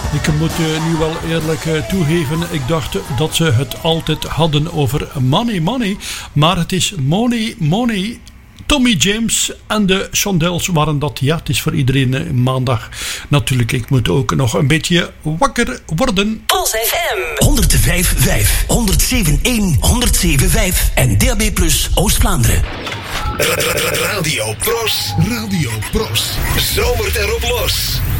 Ik moet nu wel eerlijk toegeven, ik dacht dat ze het altijd hadden over money. Maar het is money. Tommy James en de Shondells waren dat. Ja, het is voor iedereen maandag. Natuurlijk, ik moet ook nog een beetje wakker worden. Pulse FM 105.5, 107.1, 107.5 en DAB+ Oost-Vlaanderen. Radio Pros. Zomert erop los.